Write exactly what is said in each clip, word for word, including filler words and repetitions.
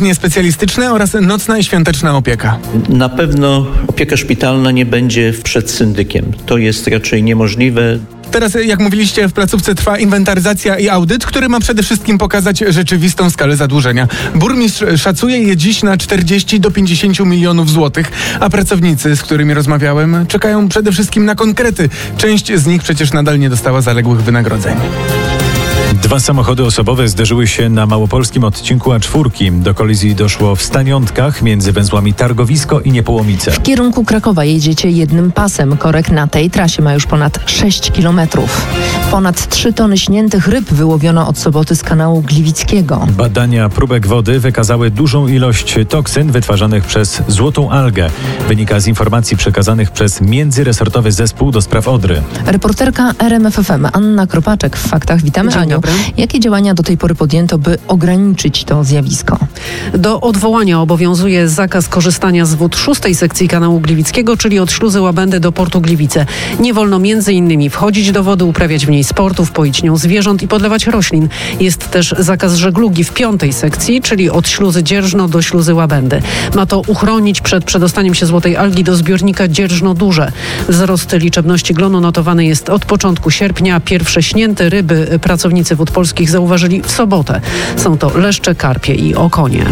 popołudnie specjalistyczne oraz nocna i świąteczna opieka. Na pewno opieka szpitalna nie będzie przed syndykiem. To jest raczej niemożliwe. Teraz, jak mówiliście, w placówce trwa inwentaryzacja i audyt, który ma przede wszystkim pokazać rzeczywistą skalę zadłużenia. Burmistrz szacuje je dziś na czterdzieści do pięćdziesięciu milionów złotych, a pracownicy, z którymi rozmawiałem, czekają przede wszystkim na konkrety. Część z nich przecież nadal nie dostała zaległych wynagrodzeń. Dwa samochody osobowe zderzyły się na małopolskim odcinku A cztery. Do kolizji doszło w Staniątkach między węzłami Targowisko i Niepołomice. W kierunku Krakowa jedziecie jednym pasem. Korek na tej trasie ma już ponad sześć kilometrów. Ponad trzy tony śniętych ryb wyłowiono od soboty z kanału Gliwickiego. Badania próbek wody wykazały dużą ilość toksyn wytwarzanych przez złotą algę. Wynika z informacji przekazanych przez międzyresortowy zespół do spraw Odry. Reporterka R M F F M Anna Kropaczek w Faktach. Witamy, Dzień Aniu. dobry. Jakie działania do tej pory podjęto, by ograniczyć to zjawisko? Do odwołania obowiązuje zakaz korzystania z wód szóstej sekcji kanału Gliwickiego, czyli od śluzy Łabędy do portu Gliwice. Nie wolno między innymi wchodzić do wody, uprawiać w niej sportów, poić nią zwierząt i podlewać roślin. Jest też zakaz żeglugi w piątej sekcji, czyli od śluzy Dzierżno do śluzy Łabędy. Ma to uchronić przed przedostaniem się złotej algi do zbiornika Dzierżno Duże. Wzrost liczebności glonu notowany jest od początku sierpnia. Pierwsze śnięte ryby pracownicy Wód Polskich zauważyli w sobotę. Są to leszcze, karpie i okonie.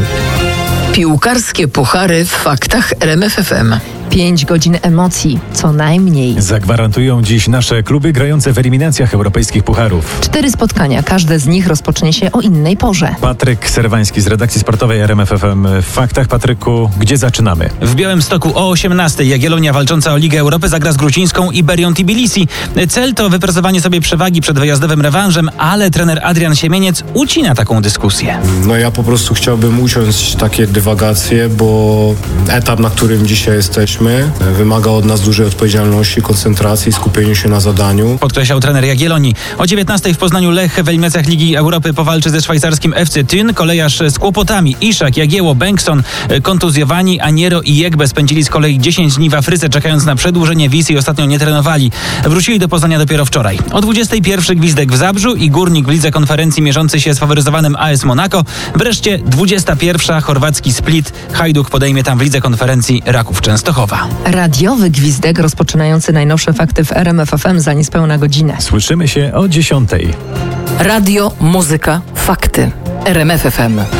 Piłkarskie puchary w Faktach R M F F M. Pięć godzin emocji, co najmniej. Zagwarantują dziś nasze kluby grające w eliminacjach europejskich pucharów. Cztery spotkania, każde z nich rozpocznie się o innej porze. Patryk Serwański z redakcji sportowej R M F F M w Faktach. Patryku, gdzie zaczynamy? W Białymstoku o osiemnastej Jagiellonia walcząca o Ligę Europy zagra z gruzińską Iberią Tbilisi. Cel to wypracowanie sobie przewagi przed wyjazdowym rewanżem, ale trener Adrian Siemieniec ucina taką dyskusję. No ja po prostu chciałbym uciąć takie dywagacje, bo etap, na którym dzisiaj jesteśmy, wymaga od nas dużej odpowiedzialności, koncentracji, skupienia się na zadaniu. Podkreślał trener Jagiellonii. O dziewiętnastej w Poznaniu Lech w eliminacjach Ligi Europy powalczy ze szwajcarskim F C Thun. Kolejarz z kłopotami. Iszak, Jagiełło, Bengtson, kontuzjowani, Aniero i Jegbe spędzili z kolei dziesięć dni w Afryce, czekając na przedłużenie wizy i ostatnio nie trenowali. Wrócili do Poznania dopiero wczoraj. O dwudziestej pierwszej Gwizdek w Zabrzu i Górnik w lidze konferencji mierzący się z faworyzowanym A S Monaco. Wreszcie dwudziesta pierwsza chorwacki Split. Hajduk podejmie tam w lidze konferencji Raków Częstochowa. Radiowy gwizdek rozpoczynający najnowsze fakty w R M F F M za niespełna godzinę. Słyszymy się o dziesiątej. Radio, muzyka, fakty. R M F F M.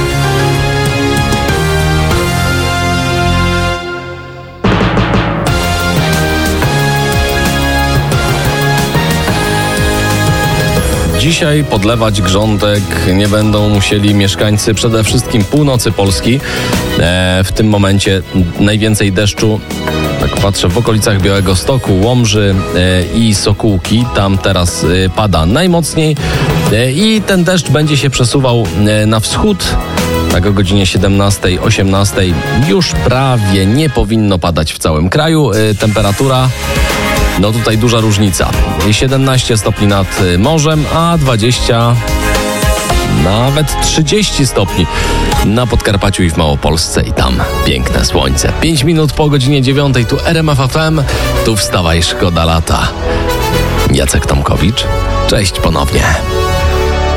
Dzisiaj podlewać grządek nie będą musieli mieszkańcy przede wszystkim północy Polski. E, w tym momencie najwięcej deszczu, tak patrzę, w okolicach Białegostoku, Łomży e, i Sokółki. Tam teraz e, pada najmocniej e, i ten deszcz będzie się przesuwał e, na wschód. Tak o godzinie siedemnastej, osiemnastej już prawie nie powinno padać w całym kraju. E, temperatura... No tutaj duża różnica. siedemnaście stopni nad morzem, a dwadzieścia, nawet trzydzieści stopni na Podkarpaciu i w Małopolsce i tam piękne słońce. pięć minut po godzinie dziewiątej, tu R M F F M, tu wstawaj, szkoda lata. Jacek Tomkowicz, cześć ponownie.